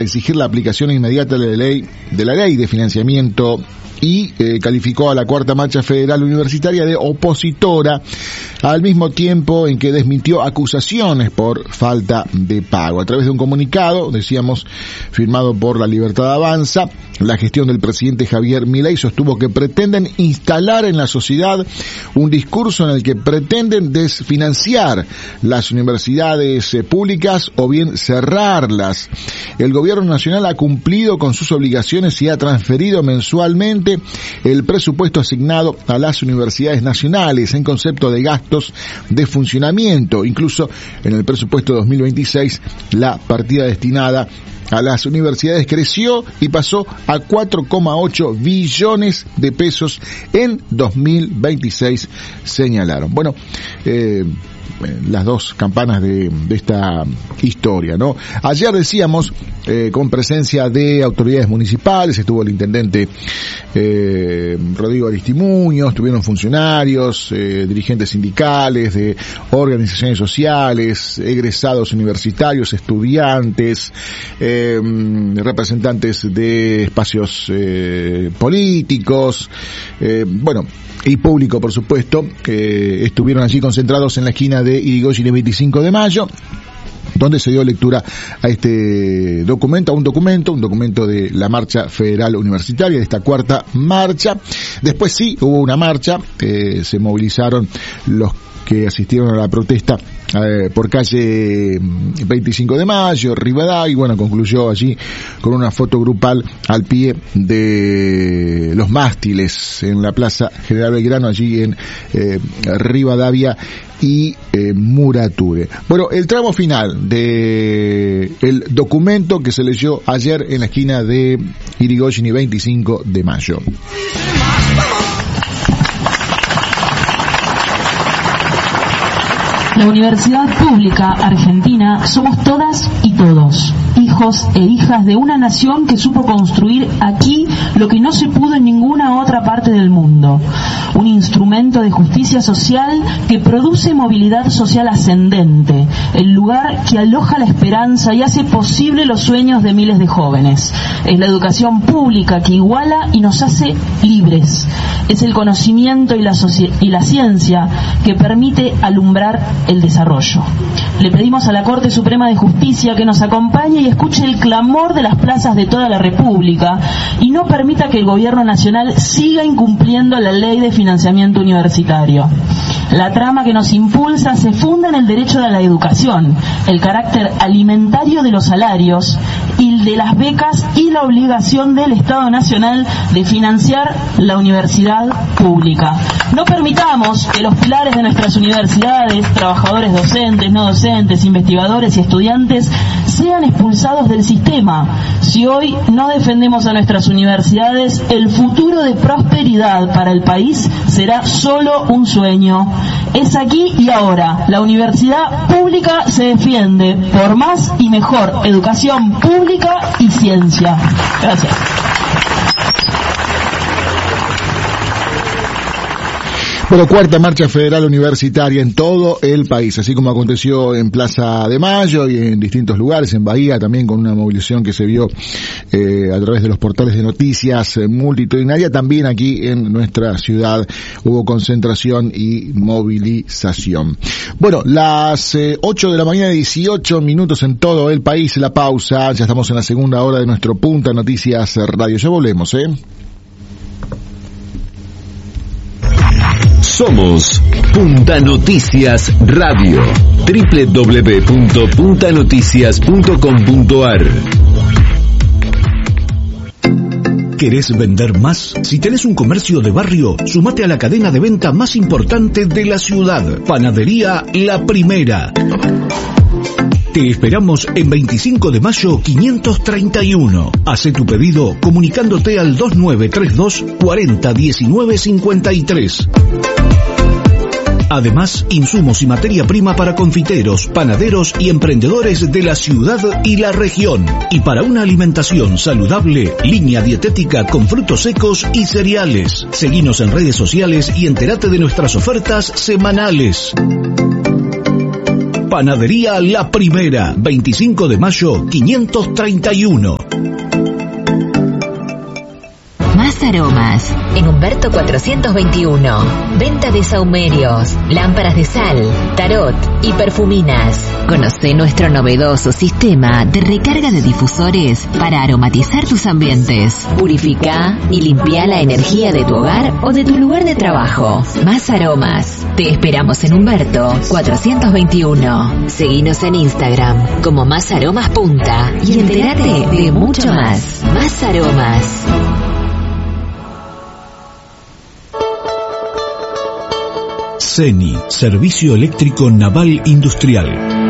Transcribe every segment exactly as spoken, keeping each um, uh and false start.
exigir la aplicación inmediata de la ley de la ley de financiamiento y eh, calificó a la Cuarta Marcha Federal Universitaria de opositora, al mismo tiempo en que desmintió acusaciones por falta de pago. A través de un comunicado, decíamos, firmado por La Libertad Avanza, la gestión del presidente Javier Milei sostuvo que pretenden instalar en la sociedad un discurso en el que pretenden desfinanciar las universidades eh, públicas o bien cerrarlas. El gobierno nacional ha cumplido con sus obligaciones y ha transferido mensualmente el presupuesto asignado a las universidades nacionales en concepto de gastos de funcionamiento. Incluso en el presupuesto dos mil veintiséis la partida destinada a las universidades creció y pasó a cuatro coma ocho billones de pesos en dos mil veintiséis, señalaron. Bueno, eh, las dos campanas de, de esta historia, ¿no? Ayer decíamos, eh, con presencia de autoridades municipales, estuvo el intendente eh, Rodrigo Aristimuño, estuvieron funcionarios, eh, dirigentes sindicales, de organizaciones sociales, egresados universitarios, estudiantes, eh, representantes de espacios eh, políticos, eh, bueno, y público, por supuesto, que estuvieron allí concentrados en la esquina de Irigoyen y veinticinco de mayo, donde se dio lectura a este documento, a un documento, un documento de la Marcha Federal Universitaria, de esta cuarta marcha. Después sí, hubo una marcha, eh, se movilizaron los que asistieron a la protesta eh, por calle veinticinco de mayo, Rivadavia, y bueno, concluyó allí con una foto grupal al pie de los mástiles en la Plaza General Belgrano, allí en eh, Rivadavia y eh, Murature. Bueno, el tramo final de el documento que se leyó ayer en la esquina de Irigoyen y veinticinco de mayo. La Universidad Pública Argentina somos todas y todos, hijos e hijas de una nación que supo construir aquí lo que no se pudo en ninguna otra parte del mundo. Un instrumento de justicia social que produce movilidad social ascendente, el lugar que aloja la esperanza y hace posible los sueños de miles de jóvenes. Es la educación pública que iguala y nos hace libres. Es el conocimiento y la, soci- y la ciencia que permite alumbrar el desarrollo. Le pedimos a la Corte Suprema de Justicia que nos acompañe y escuche el clamor de las plazas de toda la República y no permita que el Gobierno Nacional siga incumpliendo la Ley de Financiamiento Universitario. La trama que nos impulsa se funda en el derecho a la educación, el carácter alimentario de los salarios y de las becas y la obligación del Estado Nacional de financiar la universidad pública. No permitamos que los pilares de nuestras universidades, trabajadores docentes, no docentes, investigadores y estudiantes, sean expulsados del sistema. Si hoy no defendemos a nuestras universidades, el futuro de prosperidad para el país será solo un sueño. Es aquí y ahora. La universidad pública se defiende por más y mejor educación pública y ciencia. Gracias. Bueno, cuarta marcha federal universitaria en todo el país, así como aconteció en Plaza de Mayo y en distintos lugares, en Bahía también, con una movilización que se vio eh, a través de los portales de noticias eh, multitudinaria. También aquí en nuestra ciudad hubo concentración y movilización. Bueno, las eh, ocho de la mañana, dieciocho minutos en todo el país. La pausa, ya estamos en la segunda hora de nuestro Punta Noticias Radio. Ya volvemos, ¿eh? Somos Punta Noticias Radio. doble u doble u doble u punto punta noticias punto com punto a r. ¿Querés vender más? Si tenés un comercio de barrio, sumate a la cadena de venta más importante de la ciudad. Panadería La Primera. Te esperamos en veinticinco de mayo quinientos treinta y uno. Hacé tu pedido comunicándote al dos nueve tres dos cuarenta diecinueve cincuenta y tres. Además, insumos y materia prima para confiteros, panaderos y emprendedores de la ciudad y la región. Y para una alimentación saludable, línea dietética con frutos secos y cereales. Seguinos en redes sociales y entérate de nuestras ofertas semanales. Panadería La Primera, veinticinco de mayo quinientos treinta y uno. Más aromas. En Humberto cuatrocientos veintiuno. Venta de sahumerios, lámparas de sal, tarot y perfuminas. Conoce nuestro novedoso sistema de recarga de difusores para aromatizar tus ambientes. Purifica y limpia la energía de tu hogar o de tu lugar de trabajo. Más aromas. Te esperamos en Humberto cuatrocientos veintiuno. Seguinos en Instagram como Más Aromas Punta y entérate de mucho más. Más Aromas. CENI, Servicio Eléctrico Naval Industrial.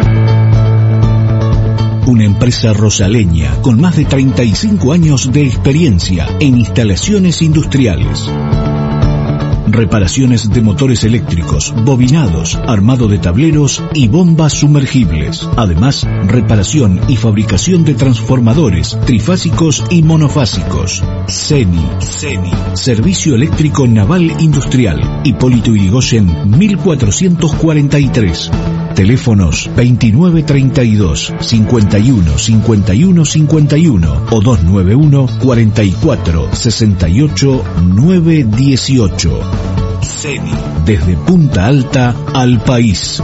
Una empresa rosaleña con más de treinta y cinco años de experiencia en instalaciones industriales. Reparaciones de motores eléctricos, bobinados, armado de tableros y bombas sumergibles. Además, reparación y fabricación de transformadores, trifásicos y monofásicos. CENI, CENI, Servicio Eléctrico Naval Industrial, Hipólito Yrigoyen mil cuatrocientos cuarenta y tres. Teléfonos veintinueve treinta y dos, cincuenta y uno, cincuenta y uno, cincuenta y uno o doscientos noventa y uno, cuarenta y cuatro, sesenta y ocho, novecientos dieciocho. CENI, desde Punta Alta al país.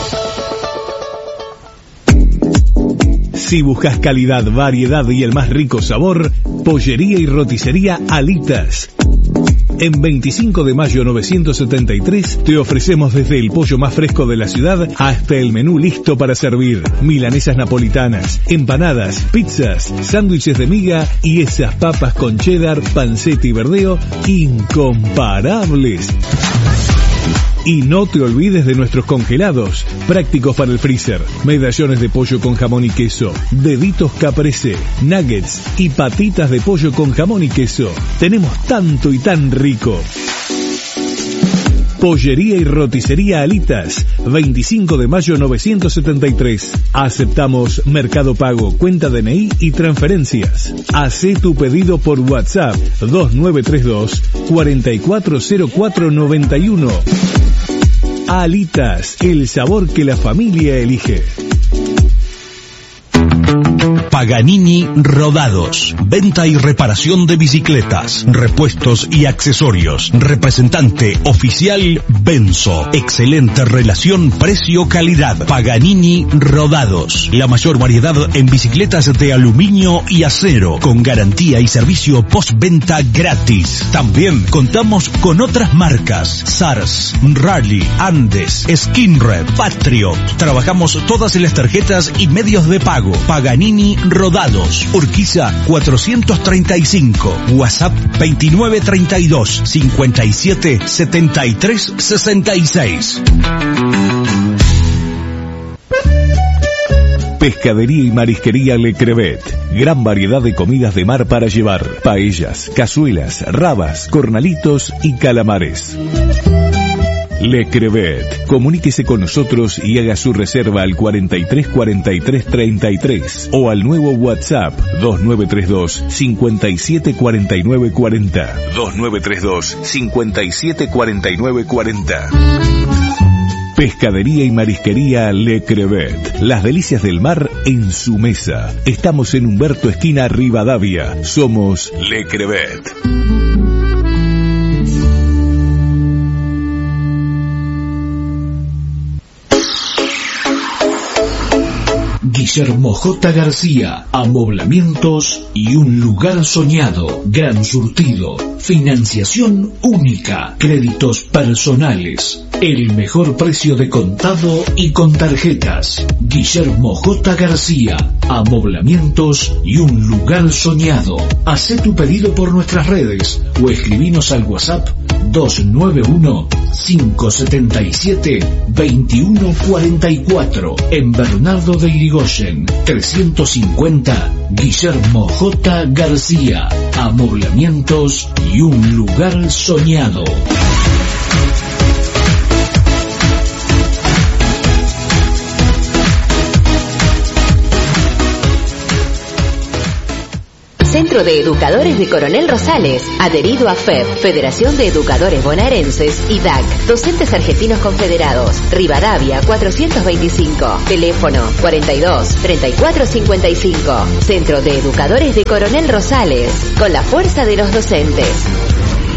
Si buscas calidad, variedad y el más rico sabor, Pollería y Roticería Alitas. En veinticinco de mayo novecientos setenta y tres te ofrecemos desde el pollo más fresco de la ciudad hasta el menú listo para servir. Milanesas napolitanas, empanadas, pizzas, sándwiches de miga y esas papas con cheddar, panceta y verdeo incomparables. Y no te olvides de nuestros congelados, prácticos para el freezer, medallones de pollo con jamón y queso, deditos caprese, nuggets y patitas de pollo con jamón y queso. Tenemos tanto y tan rico. Pollería y Roticería Alitas, veinticinco de mayo novecientos setenta y tres. Aceptamos Mercado Pago, cuenta D N I y transferencias. Hacé tu pedido por WhatsApp dos nueve tres dos, cuatro cuatro cero cuatro nueve uno. Alitas, el sabor que la familia elige. Paganini Rodados. Venta y reparación de bicicletas, repuestos y accesorios. Representante oficial Benzo. Excelente relación precio-calidad. Paganini Rodados. La mayor variedad en bicicletas de aluminio y acero, con garantía y servicio postventa gratis. También contamos con otras marcas: Sars, Rally, Andes, Skinred, Patriot. Trabajamos todas las tarjetas y medios de pago. Paganini Rodados, Urquiza cuatrocientos treinta y cinco, WhatsApp veintinueve treinta y dos, cincuenta y siete, setenta y tres, sesenta y seis. Pescadería y Marisquería Le Crevet. Gran variedad de comidas de mar para llevar: paellas, cazuelas, rabas, cornalitos y calamares. Le Crevet. Comuníquese con nosotros y haga su reserva al cuarenta y tres cuarenta y tres treinta y tres o al nuevo WhatsApp dos nueve tres dos, cincuenta y siete cuarenta y nueve cuarenta. dos nueve tres dos, cincuenta y siete cuarenta y nueve cuarenta. Pescadería y Marisquería Le Crevet. Las delicias del mar en su mesa. Estamos en Humberto esquina Rivadavia. Somos Le Crevet. Guillermo J. García, amoblamientos y un lugar soñado, gran surtido, financiación única, créditos personales, el mejor precio de contado y con tarjetas. Guillermo J. García, amoblamientos y un lugar soñado. Hacé tu pedido por nuestras redes o escribinos al WhatsApp dos nueve uno, cinco siete siete, dos uno cuatro cuatro en Bernardo de Irigoyen trescientos cincuenta. Guillermo J. García, amoblamientos y un lugar soñado. Centro de Educadores de Coronel Rosales, adherido a F E B, Federación de Educadores Bonaerenses y D A C, Docentes Argentinos Confederados, Rivadavia cuatrocientos veinticinco, teléfono cuarenta y dos, treinta y cuatro cincuenta y cinco. Centro de Educadores de Coronel Rosales, con la fuerza de los docentes.